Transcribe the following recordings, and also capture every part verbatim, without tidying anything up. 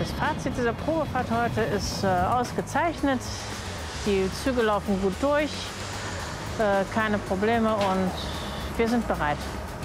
Das Fazit dieser Probefahrt heute ist äh, ausgezeichnet. Die Züge laufen gut durch, äh, keine Probleme und wir sind bereit.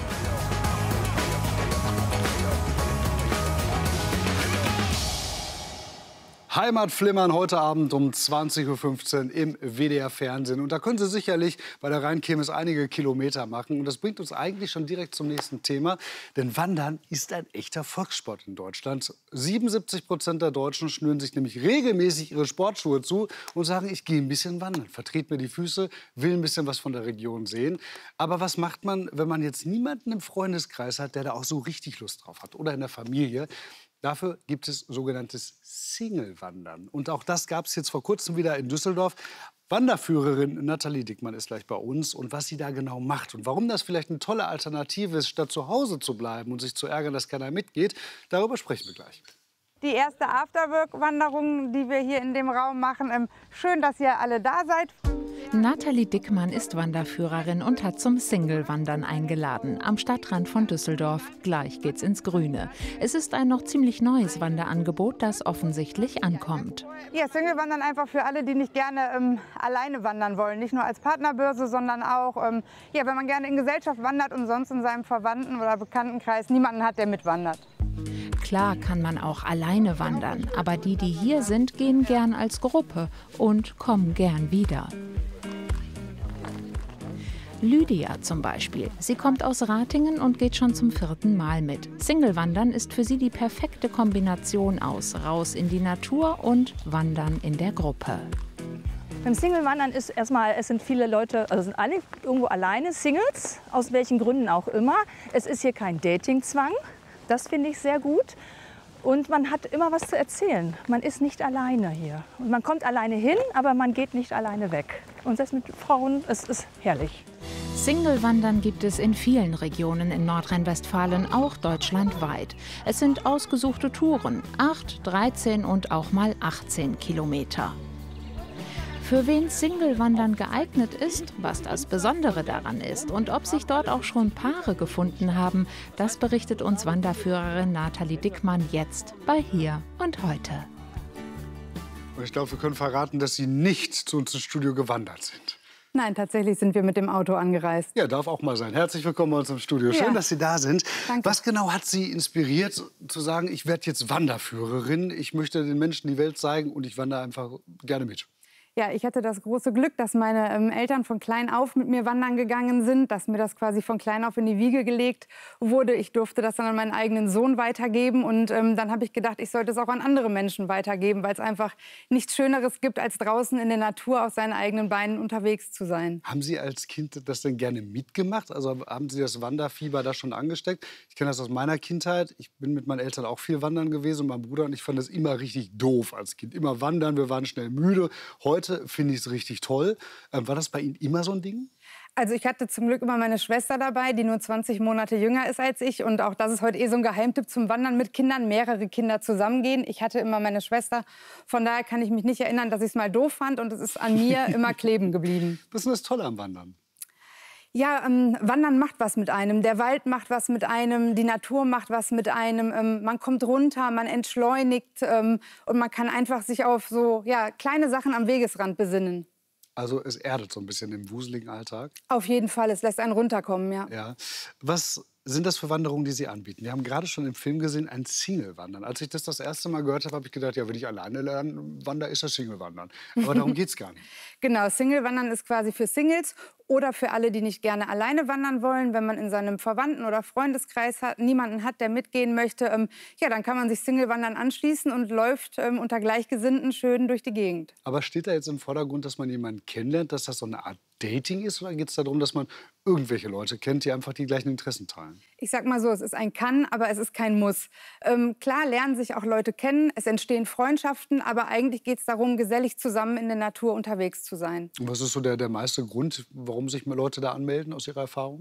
Heimatflimmern heute Abend um zwanzig Uhr fünfzehn im W D R-Fernsehen. Und da können Sie sicherlich bei der Rheinkirmes einige Kilometer machen. Und das bringt uns eigentlich schon direkt zum nächsten Thema. Denn Wandern ist ein echter Volkssport in Deutschland. siebenundsiebzig Prozent der Deutschen schnüren sich nämlich regelmäßig ihre Sportschuhe zu und sagen, ich gehe ein bisschen wandern, vertrete mir die Füße, will ein bisschen was von der Region sehen. Aber was macht man, wenn man jetzt niemanden im Freundeskreis hat, der da auch so richtig Lust drauf hat oder in der Familie? Dafür gibt es sogenanntes Single-Wandern. Und auch das gab es jetzt vor kurzem wieder in Düsseldorf. Wanderführerin Nathalie Dickmann ist gleich bei uns. Und was sie da genau macht und warum das vielleicht eine tolle Alternative ist, statt zu Hause zu bleiben und sich zu ärgern, dass keiner mitgeht, darüber sprechen wir gleich. Die erste Afterwork-Wanderung, die wir hier in dem Raum machen. Ähm, schön, dass ihr alle da seid. Nathalie Dickmann ist Wanderführerin und hat zum Single-Wandern eingeladen. Am Stadtrand von Düsseldorf. Gleich geht's ins Grüne. Es ist ein noch ziemlich neues Wanderangebot, das offensichtlich ankommt. Ja, Single-Wandern einfach für alle, die nicht gerne ähm, alleine wandern wollen. Nicht nur als Partnerbörse, sondern auch, ähm, ja, wenn man gerne in Gesellschaft wandert und sonst in seinem Verwandten- oder Bekanntenkreis niemanden hat, der mitwandert. Klar kann man auch alleine wandern, aber die, die hier sind, gehen gern als Gruppe und kommen gern wieder. Lydia zum Beispiel. Sie kommt aus Ratingen und geht schon zum vierten Mal mit. Single-Wandern ist für sie die perfekte Kombination aus raus in die Natur und Wandern in der Gruppe. Beim Single-Wandern ist erstmal, es sind viele Leute, also sind alle irgendwo alleine, Singles, aus welchen Gründen auch immer. Es ist hier kein Dating-Zwang, das finde ich sehr gut. Und man hat immer was zu erzählen. Man ist nicht alleine hier. Und man kommt alleine hin, aber man geht nicht alleine weg. Und das mit Frauen, es ist herrlich. Single-Wandern gibt es in vielen Regionen in Nordrhein-Westfalen, auch deutschlandweit. Es sind ausgesuchte Touren, acht, dreizehn und auch mal achtzehn Kilometer. Für wen Single-Wandern geeignet ist, was das Besondere daran ist und ob sich dort auch schon Paare gefunden haben, das berichtet uns Wanderführerin Nathalie Dickmann jetzt bei Hier und Heute. Und ich glaube, wir können verraten, dass Sie nicht zu uns ins Studio gewandert sind. Nein, tatsächlich sind wir mit dem Auto angereist. Ja, darf auch mal sein. Herzlich willkommen bei uns im Studio. Schön, Ja. dass Sie da sind. Danke. Was genau hat Sie inspiriert, zu sagen, ich werde jetzt Wanderführerin, ich möchte den Menschen die Welt zeigen und ich wandere einfach gerne mit? Ja, ich hatte das große Glück, dass meine ähm, Eltern von klein auf mit mir wandern gegangen sind, dass mir das quasi von klein auf in die Wiege gelegt wurde. Ich durfte das dann an meinen eigenen Sohn weitergeben und ähm, dann habe ich gedacht, ich sollte es auch an andere Menschen weitergeben, weil es einfach nichts Schöneres gibt, als draußen in der Natur auf seinen eigenen Beinen unterwegs zu sein. Haben Sie als Kind das denn gerne mitgemacht? Also haben Sie das Wanderfieber da schon angesteckt? Ich kenne das aus meiner Kindheit. Ich bin mit meinen Eltern auch viel wandern gewesen und mein Bruder und ich fanden das immer richtig doof als Kind. Immer wandern, wir waren schnell müde. Heute finde ich es richtig toll. Ähm, war das bei Ihnen immer so ein Ding? Also ich hatte zum Glück immer meine Schwester dabei, die nur zwanzig Monate jünger ist als ich. Und auch das ist heute eh so ein Geheimtipp zum Wandern mit Kindern, mehrere Kinder zusammengehen. Ich hatte immer meine Schwester, von daher kann ich mich nicht erinnern, dass ich es mal doof fand. Und es ist an mir immer kleben geblieben. Was ist denn das Tolle am Wandern? Ja, ähm, Wandern macht was mit einem. Der Wald macht was mit einem, die Natur macht was mit einem. Ähm, man kommt runter, man entschleunigt ähm, und man kann einfach sich auf so ja, kleine Sachen am Wegesrand besinnen. Also es erdet so ein bisschen im wuseligen Alltag. Auf jeden Fall, es lässt einen runterkommen, ja. Ja. Was sind das für Wanderungen, die Sie anbieten? Wir haben gerade schon im Film gesehen, ein Single-Wandern. Als ich das das erste Mal gehört habe, habe ich gedacht, ja, wenn ich alleine lernen wandere, ist das Single-Wandern. Aber darum geht es gar nicht. Genau, Single-Wandern ist quasi für Singles oder für alle, die nicht gerne alleine wandern wollen. Wenn man in seinem Verwandten- oder Freundeskreis hat, niemanden hat, der mitgehen möchte, ähm, ja, dann kann man sich Single-Wandern anschließen und läuft ähm, unter Gleichgesinnten schön durch die Gegend. Aber steht da jetzt im Vordergrund, dass man jemanden kennenlernt, dass das so eine Art Dating ist? Oder geht es darum, dass man irgendwelche Leute kennt, die einfach die gleichen Interessen teilen? Ich sag mal so, es ist ein Kann, aber es ist kein Muss. Ähm, klar lernen sich auch Leute kennen, es entstehen Freundschaften, aber eigentlich geht es darum, gesellig zusammen in der Natur unterwegs zu sein. Und was ist so der, der meiste Grund, warum sich Leute da anmelden, aus Ihrer Erfahrung?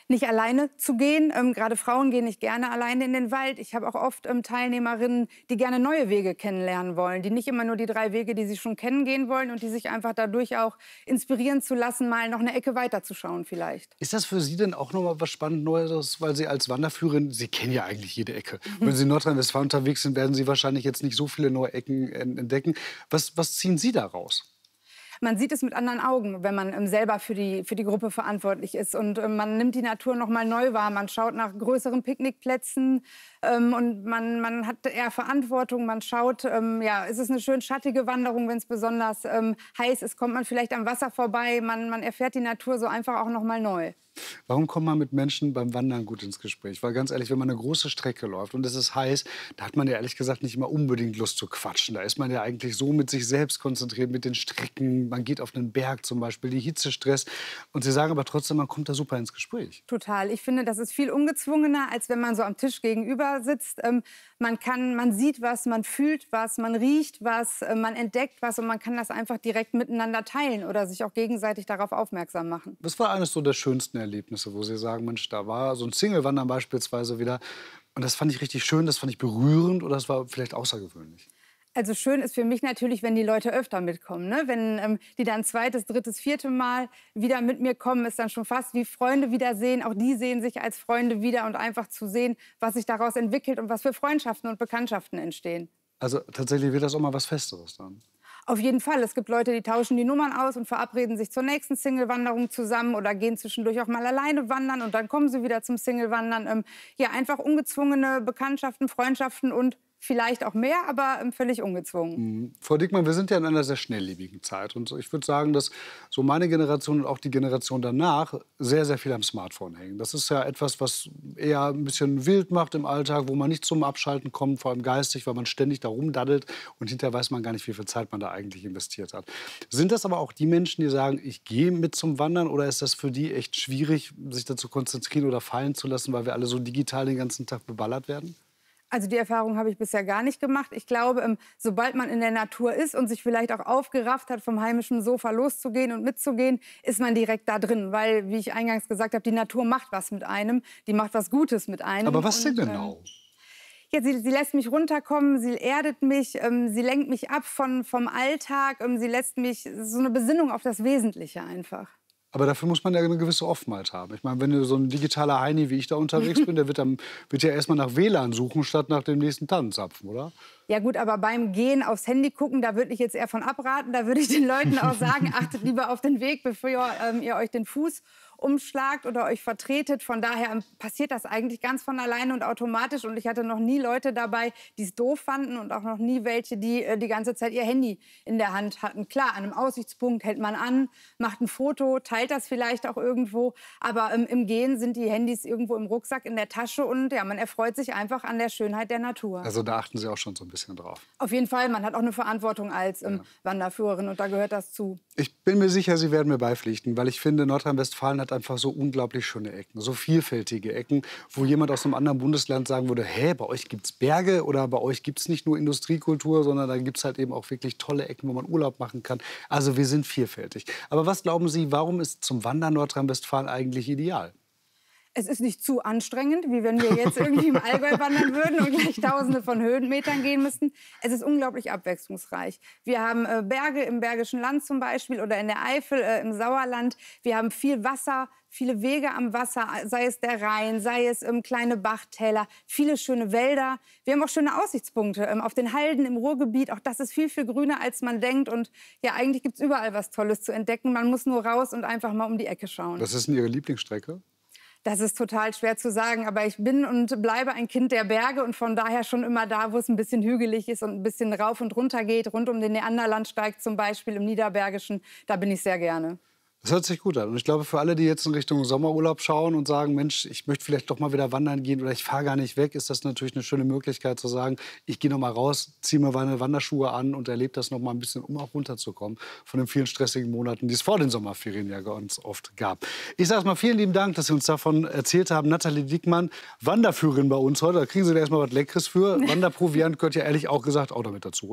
Nicht alleine zu gehen. Ähm, gerade Frauen gehen nicht gerne alleine in den Wald. Ich habe auch oft ähm, Teilnehmerinnen, die gerne neue Wege kennenlernen wollen, die nicht immer nur die drei Wege, die sie schon kennen, gehen wollen und die sich einfach dadurch auch inspirieren zu lassen, mal noch eine Ecke weiterzuschauen vielleicht. Ist das für Sie denn auch noch mal was spannend Neues, weil Sie als Wanderführerin, Sie kennen ja eigentlich jede Ecke. Mhm. Wenn Sie in Nordrhein-Westfalen unterwegs sind, werden Sie wahrscheinlich jetzt nicht so viele neue Ecken entdecken. Was, was ziehen Sie daraus? Man sieht es mit anderen Augen, wenn man ähm, selber für die, für die Gruppe verantwortlich ist. Und ähm, man nimmt die Natur noch mal neu wahr. Man schaut nach größeren Picknickplätzen ähm, und man, man hat eher Verantwortung. Man schaut, ähm, ja, ist es eine schön schattige Wanderung, wenn es besonders ähm, heiß ist, kommt man vielleicht am Wasser vorbei. Man, man erfährt die Natur so einfach auch noch mal neu. Warum kommt man mit Menschen beim Wandern gut ins Gespräch? Weil ganz ehrlich, wenn man eine große Strecke läuft und es ist heiß, da hat man ja ehrlich gesagt nicht immer unbedingt Lust zu quatschen. Da ist man ja eigentlich so mit sich selbst konzentriert, mit den Strecken. Man geht auf einen Berg zum Beispiel, die Hitze stresst. Und Sie sagen aber trotzdem, man kommt da super ins Gespräch. Total. Ich finde, das ist viel ungezwungener, als wenn man so am Tisch gegenüber sitzt. Ähm, man kann, man sieht was, man fühlt was, man riecht was, äh, man entdeckt was und man kann das einfach direkt miteinander teilen oder sich auch gegenseitig darauf aufmerksam machen. Was war eines so der schönsten Erlebnisse, wo Sie sagen, Mensch, da war so ein Single-Wandern beispielsweise wieder und das fand ich richtig schön, das fand ich berührend oder das war vielleicht außergewöhnlich? Also schön ist für mich natürlich, wenn die Leute öfter mitkommen. Ne? Wenn ähm, die dann zweites, drittes, vierte Mal wieder mit mir kommen, ist dann schon fast wie Freunde wiedersehen. Auch die sehen sich als Freunde wieder und einfach zu sehen, was sich daraus entwickelt und was für Freundschaften und Bekanntschaften entstehen. Also tatsächlich wird das auch mal was Festeres dann? Auf jeden Fall. Es gibt Leute, die tauschen die Nummern aus und verabreden sich zur nächsten Single-Wanderung zusammen oder gehen zwischendurch auch mal alleine wandern und dann kommen sie wieder zum Single-Wandern. Ähm, ja, einfach ungezwungene Bekanntschaften, Freundschaften und vielleicht auch mehr, aber ähm, völlig ungezwungen. Mhm. Frau Diekmann, wir sind ja in einer sehr schnelllebigen Zeit. Und ich würde sagen, dass so meine Generation und auch die Generation danach sehr, sehr viel am Smartphone hängen. Das ist ja etwas, was eher ein bisschen wild macht im Alltag, wo man nicht zum Abschalten kommt, vor allem geistig, weil man ständig da rumdaddelt und hinterher weiß man gar nicht, wie viel Zeit man da eigentlich investiert hat. Sind das aber auch die Menschen, die sagen, ich gehe mit zum Wandern, oder ist das für die echt schwierig, sich dazu konzentrieren oder fallen zu lassen, weil wir alle so digital den ganzen Tag beballert werden? Also die Erfahrung habe ich bisher gar nicht gemacht. Ich glaube, ähm, sobald man in der Natur ist und sich vielleicht auch aufgerafft hat, vom heimischen Sofa loszugehen und mitzugehen, ist man direkt da drin. Weil, wie ich eingangs gesagt habe, die Natur macht was mit einem. Die macht was Gutes mit einem. Aber was denn und, genau? Äh, ja, sie, sie lässt mich runterkommen, sie erdet mich, ähm, sie lenkt mich ab von, vom Alltag. Ähm, sie lässt mich, so eine Besinnung auf das Wesentliche einfach. Aber dafür muss man ja eine gewisse Offenheit haben. Ich meine, wenn du so ein digitaler Heini wie ich da unterwegs bin, der wird, dann, wird ja erstmal nach W L A N suchen, statt nach dem nächsten Tannenzapfen, oder? Ja gut, aber beim Gehen aufs Handy gucken, da würde ich jetzt eher von abraten. Da würde ich den Leuten auch sagen, achtet lieber auf den Weg, bevor ähm, ihr euch den Fuß umschlagt oder euch vertretet. Von daher ähm, passiert das eigentlich ganz von alleine und automatisch. Und ich hatte noch nie Leute dabei, die es doof fanden und auch noch nie welche, die äh, die ganze Zeit ihr Handy in der Hand hatten. Klar, an einem Aussichtspunkt hält man an, macht ein Foto, teilt das vielleicht auch irgendwo. Aber ähm, im Gehen sind die Handys irgendwo im Rucksack, in der Tasche und ja, man erfreut sich einfach an der Schönheit der Natur. Also da achten Sie auch schon so ein bisschen drauf. Auf jeden Fall, man hat auch eine Verantwortung als ähm, ja. Wanderführerin und da gehört das zu. Ich bin mir sicher, Sie werden mir beipflichten, weil ich finde, Nordrhein-Westfalen hat einfach so unglaublich schöne Ecken, so vielfältige Ecken, wo jemand aus einem anderen Bundesland sagen würde, hä, bei euch gibt es Berge oder bei euch gibt es nicht nur Industriekultur, sondern da gibt es halt eben auch wirklich tolle Ecken, wo man Urlaub machen kann. Also wir sind vielfältig. Aber was glauben Sie, warum ist zum Wandern Nordrhein-Westfalen eigentlich ideal? Es ist nicht zu anstrengend, wie wenn wir jetzt irgendwie im Allgäu wandern würden und gleich Tausende von Höhenmetern gehen müssten. Es ist unglaublich abwechslungsreich. Wir haben äh, Berge im Bergischen Land zum Beispiel oder in der Eifel, äh, im Sauerland. Wir haben viel Wasser, viele Wege am Wasser, sei es der Rhein, sei es ähm, kleine Bachtäler, viele schöne Wälder. Wir haben auch schöne Aussichtspunkte ähm, auf den Halden im Ruhrgebiet. Auch das ist viel, viel grüner, als man denkt. Und ja, eigentlich gibt es überall was Tolles zu entdecken. Man muss nur raus und einfach mal um die Ecke schauen. Was ist denn Ihre Lieblingsstrecke? Das ist total schwer zu sagen, aber ich bin und bleibe ein Kind der Berge und von daher schon immer da, wo es ein bisschen hügelig ist und ein bisschen rauf und runter geht, rund um den Neanderlandsteig zum Beispiel im Niederbergischen, da bin ich sehr gerne. Das hört sich gut an. Und ich glaube, für alle, die jetzt in Richtung Sommerurlaub schauen und sagen, Mensch, ich möchte vielleicht doch mal wieder wandern gehen oder ich fahre gar nicht weg, ist das natürlich eine schöne Möglichkeit zu sagen, ich gehe noch mal raus, ziehe mir meine Wanderschuhe an und erlebe das noch mal ein bisschen, um auch runterzukommen von den vielen stressigen Monaten, die es vor den Sommerferien ja ganz oft gab. Ich sage mal vielen lieben Dank, dass Sie uns davon erzählt haben. Nathalie Diekmann, Wanderführerin bei uns heute. Da kriegen Sie da erst mal was Leckeres für. Wanderproviant gehört ja ehrlich auch gesagt auch damit dazu, oder?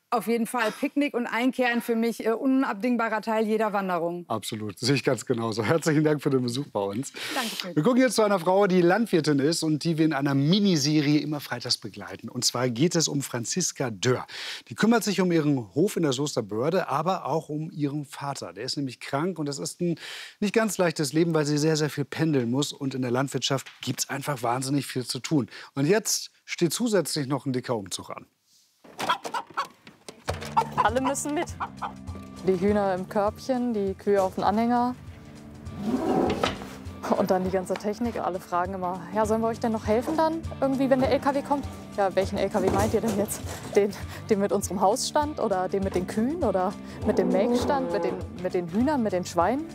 Auf jeden Fall. Picknick und Einkehren für mich äh, unabdingbarer Teil jeder Wanderung. Absolut, das sehe ich ganz genauso. Herzlichen Dank für den Besuch bei uns. Danke. Wir gucken jetzt zu einer Frau, die Landwirtin ist und die wir in einer Miniserie immer freitags begleiten. Und zwar geht es um Franziska Dörr. Die kümmert sich um ihren Hof in der Soester Börde, aber auch um ihren Vater. Der ist nämlich krank und das ist ein nicht ganz leichtes Leben, weil sie sehr, sehr viel pendeln muss. Und in der Landwirtschaft gibt es einfach wahnsinnig viel zu tun. Und jetzt steht zusätzlich noch ein dicker Umzug an. Alle müssen mit. Die Hühner im Körbchen, die Kühe auf dem Anhänger. Und dann die ganze Technik. Alle fragen immer, ja, sollen wir euch denn noch helfen dann, irgendwie, wenn der L K W kommt? Ja, welchen L K W meint ihr denn jetzt? Den, den mit unserem Hausstand oder den mit den Kühen oder mit dem Melkstand, mit den, mit den Hühnern, mit den Schweinen?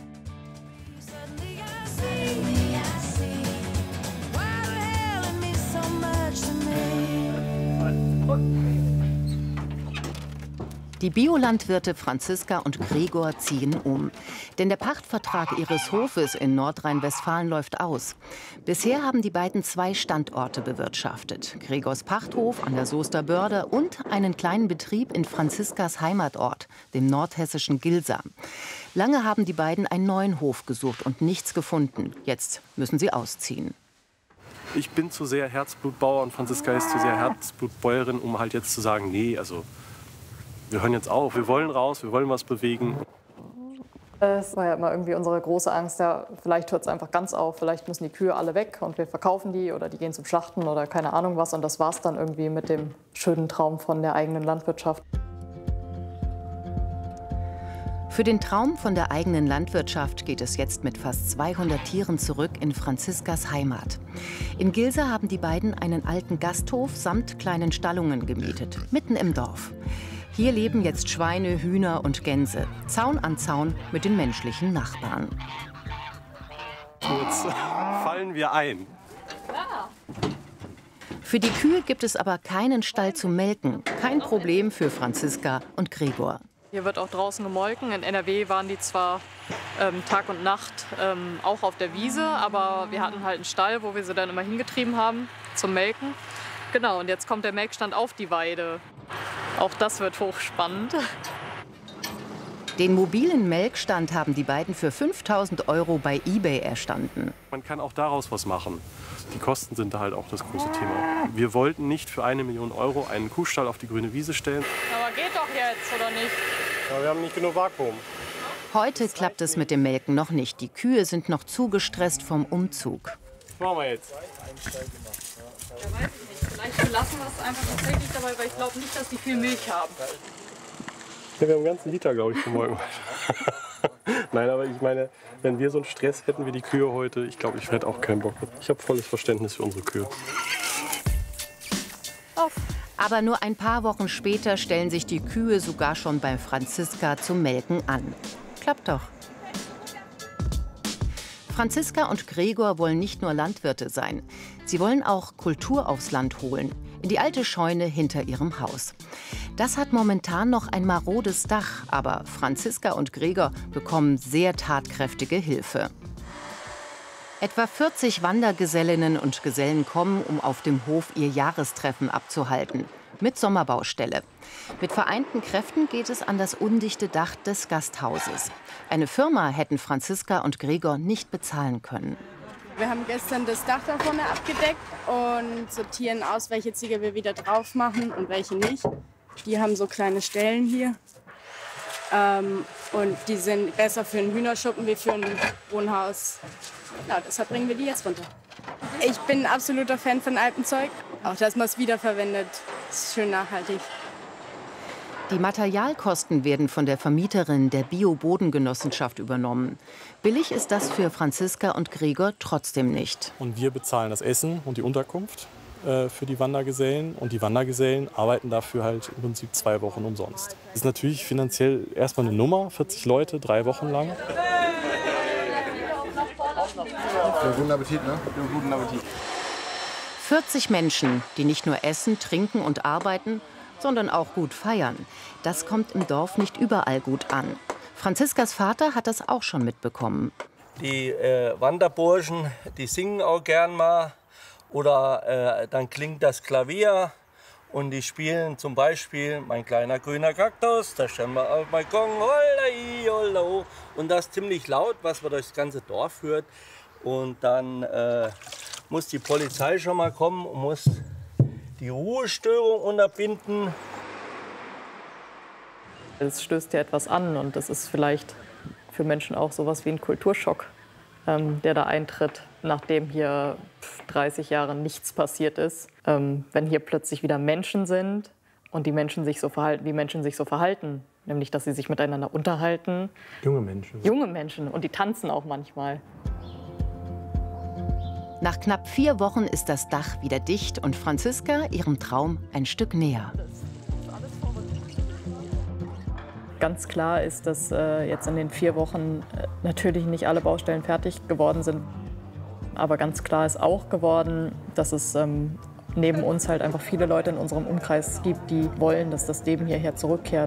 Die Biolandwirte Franziska und Gregor ziehen um. Denn der Pachtvertrag ihres Hofes in Nordrhein-Westfalen läuft aus. Bisher haben die beiden zwei Standorte bewirtschaftet. Gregors Pachthof an der Soester Börde und einen kleinen Betrieb in Franziskas Heimatort, dem nordhessischen Gilsa. Lange haben die beiden einen neuen Hof gesucht und nichts gefunden. Jetzt müssen sie ausziehen. Ich bin zu sehr Herzblutbauer und Franziska ist zu sehr Herzblutbäuerin, um halt jetzt zu sagen, nee, also wir hören jetzt auf, wir wollen raus, wir wollen was bewegen. Es war ja immer irgendwie unsere große Angst, ja, vielleicht hört es einfach ganz auf, vielleicht müssen die Kühe alle weg und wir verkaufen die oder die gehen zum Schlachten oder keine Ahnung was. Und das war es dann irgendwie mit dem schönen Traum von der eigenen Landwirtschaft. Für den Traum von der eigenen Landwirtschaft geht es jetzt mit fast zweihundert Tieren zurück in Franziskas Heimat. In Gilsa haben die beiden einen alten Gasthof samt kleinen Stallungen gemietet, mitten im Dorf. Hier leben jetzt Schweine, Hühner und Gänse, Zaun an Zaun mit den menschlichen Nachbarn. Kurz fallen wir ein. Für die Kühe gibt es aber keinen Stall zum Melken. Kein Problem für Franziska und Gregor. Hier wird auch draußen gemolken. In N R W waren die zwar ähm, Tag und Nacht ähm, auch auf der Wiese, aber wir hatten halt einen Stall, wo wir sie dann immer hingetrieben haben zum Melken. Genau, und jetzt kommt der Melkstand auf die Weide. Auch das wird hochspannend. Den mobilen Melkstand haben die beiden für fünftausend Euro bei eBay erstanden. Man kann auch daraus was machen. Die Kosten sind da halt auch das große Thema. Wir wollten nicht für eine Million Euro einen Kuhstall auf die grüne Wiese stellen. Aber geht doch jetzt, oder nicht? Ja, wir haben nicht genug Vakuum. Heute klappt es mit dem Melken noch nicht. Die Kühe sind noch zu gestresst vom Umzug. Was machen wir jetzt? Ja, weiß ich nicht. Vielleicht belassen wir es einfach tatsächlich dabei, weil ich glaube nicht, dass die viel Milch haben. Ja, wir haben einen ganzen Liter, glaube ich, gemolken. Nein, aber ich meine, wenn wir so einen Stress hätten wie die Kühe heute, ich glaube, ich hätte auch keinen Bock. Ich habe volles Verständnis für unsere Kühe. Auf. Aber nur ein paar Wochen später stellen sich die Kühe sogar schon bei Franziska zum Melken an. Klappt doch. Franziska und Gregor wollen nicht nur Landwirte sein. Sie wollen auch Kultur aufs Land holen, in die alte Scheune hinter ihrem Haus. Das hat momentan noch ein marodes Dach, aber Franziska und Gregor bekommen sehr tatkräftige Hilfe. Etwa vierzig Wandergesellinnen und Gesellen kommen, um auf dem Hof ihr Jahrestreffen abzuhalten. Mit Sommerbaustelle. Mit vereinten Kräften geht es an das undichte Dach des Gasthauses. Eine Firma hätten Franziska und Gregor nicht bezahlen können. Wir haben gestern das Dach da vorne abgedeckt und sortieren aus, welche Ziegel wir wieder drauf machen und welche nicht. Die haben so kleine Stellen hier. Ähm, und die sind besser für einen Hühnerschuppen wie für ein Wohnhaus. Ja, deshalb bringen wir die jetzt runter. Ich bin ein absoluter Fan von Alpenzeug. Auch dass man es wiederverwendet, ist schön nachhaltig. Die Materialkosten werden von der Vermieterin der Bio-Bodengenossenschaft übernommen. Billig ist das für Franziska und Gregor trotzdem nicht. Und wir bezahlen das Essen und die Unterkunft äh, für die Wandergesellen. Und die Wandergesellen arbeiten dafür halt im Prinzip zwei Wochen umsonst. Das ist natürlich finanziell erstmal eine Nummer, vierzig Leute, drei Wochen lang. Ja, guten Appetit, ne? Ja, guten Appetit. vierzig Menschen, die nicht nur essen, trinken und arbeiten, sondern auch gut feiern. Das kommt im Dorf nicht überall gut an. Franziskas Vater hat das auch schon mitbekommen. Die äh, Wanderburschen, die singen auch gern mal. Oder äh, dann klingt das Klavier. Und die spielen zum Beispiel Mein kleiner grüner Kaktus, da stellen wir auf den Balkon, holla, holla, ho. Und das ziemlich laut, was wir durchs ganze Dorf führt. Und dann äh, muss die Polizei schon mal kommen und muss die Ruhestörung unterbinden. Es stößt ja etwas an und das ist vielleicht für Menschen auch sowas wie ein Kulturschock, ähm, der da eintritt, nachdem hier dreißig Jahre nichts passiert ist. Ähm, wenn hier plötzlich wieder Menschen sind und die Menschen sich so verhalten, wie Menschen sich so verhalten, nämlich dass sie sich miteinander unterhalten. Junge Menschen. Junge Menschen und die tanzen auch manchmal. Nach knapp vier Wochen ist das Dach wieder dicht und Franziska ihrem Traum ein Stück näher. Ganz klar ist, dass äh, jetzt in den vier Wochen äh, natürlich nicht alle Baustellen fertig geworden sind. Aber ganz klar ist auch geworden, dass es ähm, neben uns halt einfach viele Leute in unserem Umkreis gibt, die wollen, dass das Leben hierher zurückkehrt.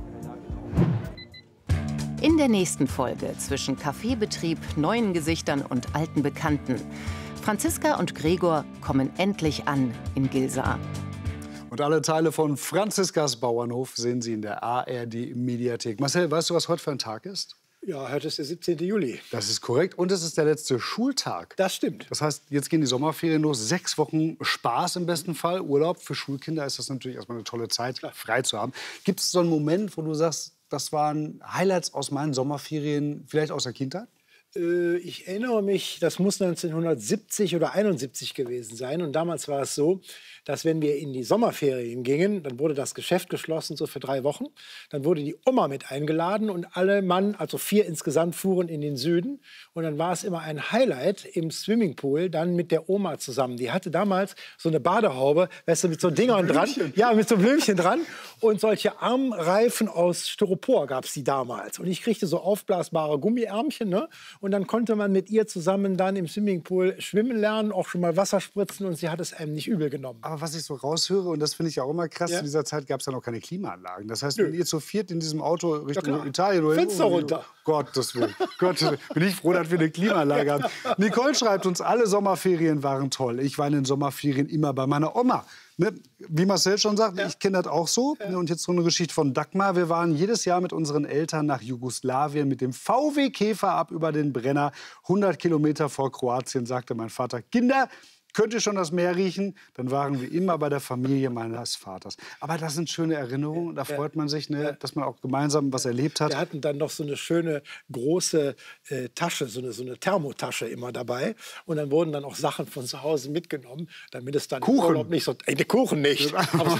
In der nächsten Folge zwischen Kaffeebetrieb, neuen Gesichtern und alten Bekannten. Franziska und Gregor kommen endlich an in Gilsa. Und alle Teile von Franziskas Bauernhof sehen Sie in der A R D-Mediathek. Marcel, weißt du, was heute für ein Tag ist? Ja, heute ist der siebzehnte Juli. Das ist korrekt. Und es ist der letzte Schultag. Das stimmt. Das heißt, jetzt gehen die Sommerferien los. Sechs Wochen Spaß im besten Fall. Urlaub. Für Schulkinder ist das natürlich erstmal eine tolle Zeit, frei zu haben. Gibt es so einen Moment, wo du sagst, das waren Highlights aus meinen Sommerferien, vielleicht aus der Kindheit? Ich erinnere mich, das muss neunzehnhundertsiebzig oder einundsiebzig gewesen sein. Und damals war es so, dass wenn wir in die Sommerferien gingen, dann wurde das Geschäft geschlossen, so für drei Wochen. Dann wurde die Oma mit eingeladen und alle Mann, also vier insgesamt, fuhren in den Süden. Und dann war es immer ein Highlight im Swimmingpool, dann mit der Oma zusammen. Die hatte damals so eine Badehaube, weißt du, mit so Dingern dran. Ja, mit so Blümchen dran. Und solche Armreifen aus Styropor gab es die damals. Und ich kriegte so aufblasbare Gummiärmchen, ne? Und dann konnte man mit ihr zusammen dann im Swimmingpool schwimmen lernen, auch schon mal Wasser spritzen und sie hat es einem nicht übel genommen. Aber was ich so raushöre, und das finde ich ja auch immer krass, ja. zu dieser Zeit gab es ja noch keine Klimaanlagen. Das heißt, Nö. wenn ihr zu viert in diesem Auto Richtung ja, Italien oder Fenster runter. Gottes Willen. Gottes Willen. Bin ich froh, dass wir eine Klimaanlage haben. Nicole schreibt uns, alle Sommerferien waren toll. Ich war in den Sommerferien immer bei meiner Oma. Ne? Wie Marcel schon sagt, ja. ich kenne das auch so. Ja. Und jetzt so eine Geschichte von Dagmar. Wir waren jedes Jahr mit unseren Eltern nach Jugoslawien mit dem V W Käfer ab über den Brenner. hundert Kilometer vor Kroatien, sagte mein Vater. Kinder, könnt ihr schon das Meer riechen? Dann waren wir immer bei der Familie meines Vaters. Aber das sind schöne Erinnerungen. Da freut man sich, ne, dass man auch gemeinsam was erlebt hat. Wir hatten dann noch so eine schöne große äh, Tasche, so eine, so eine Thermotasche immer dabei. Und dann wurden dann auch Sachen von zu Hause mitgenommen, damit es dann Kuchen. im Urlaub nicht so... Äh, Kuchen nicht. Aber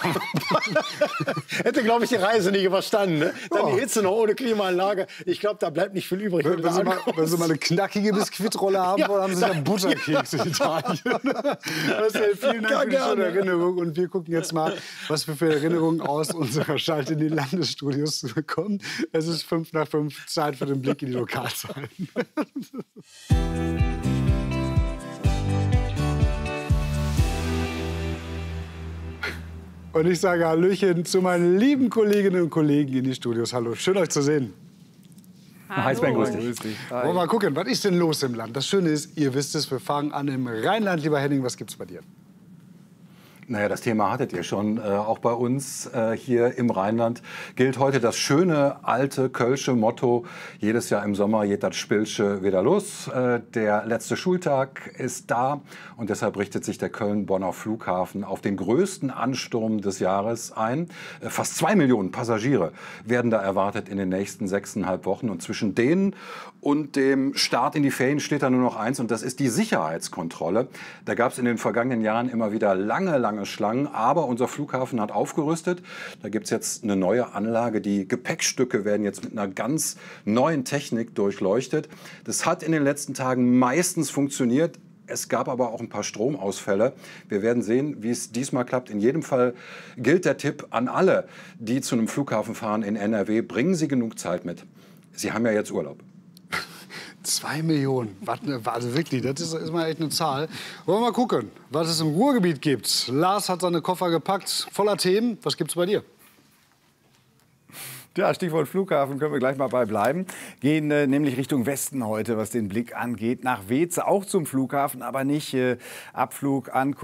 hätte, glaube ich, die Reise nicht überstanden. Ne? Dann oh. die Hitze noch ohne Klimaanlage. Ich glaube, da bleibt nicht viel übrig. Wenn, wenn, Sie, mal, wenn Sie mal eine knackige Biskuitrolle haben ja. wollen, haben Sie ja Butterkeks in Italien. Marcel, vielen Dank für die schöne Erinnerung. Und wir gucken jetzt mal, was wir für Erinnerungen aus unserer Schalte in die Landesstudios bekommen. Es ist fünf nach fünf, Zeit für den Blick in die Lokalzahlen. Und ich sage Hallöchen zu meinen lieben Kolleginnen und Kollegen in die Studios. Hallo, schön euch zu sehen. Hallo. Grüß dich. Wollen wir mal gucken, was ist denn los im Land? Das Schöne ist, ihr wisst es, wir fangen an im Rheinland. Lieber Henning, was gibt's bei dir? Naja, das Thema hattet ihr schon. Äh, auch bei uns äh, hier im Rheinland gilt heute das schöne, alte Kölsche Motto: Jedes Jahr im Sommer geht das Spilsche wieder los. Äh, der letzte Schultag ist da und deshalb richtet sich der Köln-Bonner Flughafen auf den größten Ansturm des Jahres ein. Äh, fast zwei Millionen Passagiere werden da erwartet in den nächsten sechseinhalb Wochen. Und zwischen denen und dem Start in die Ferien steht da nur noch eins, und das ist die Sicherheitskontrolle. Da gab es in den vergangenen Jahren immer wieder lange, lange Schlangen, aber unser Flughafen hat aufgerüstet. Da gibt es jetzt eine neue Anlage. Die Gepäckstücke werden jetzt mit einer ganz neuen Technik durchleuchtet. Das hat in den letzten Tagen meistens funktioniert. Es gab aber auch ein paar Stromausfälle. Wir werden sehen, wie es diesmal klappt. In jedem Fall gilt der Tipp an alle, die zu einem Flughafen fahren in N R W: Bringen Sie genug Zeit mit. Sie haben ja jetzt Urlaub. Zwei Millionen. Also wirklich, das ist, ist mal echt eine Zahl. Wollen wir mal gucken, was es im Ruhrgebiet gibt. Lars hat seine Koffer gepackt, voller Themen. Was gibt's bei dir? Ja, Stichwort Flughafen, können wir gleich mal bei bleiben. Gehen äh, nämlich Richtung Westen heute, was den Blick angeht. Nach Weeze, auch zum Flughafen, aber nicht äh, Abflug an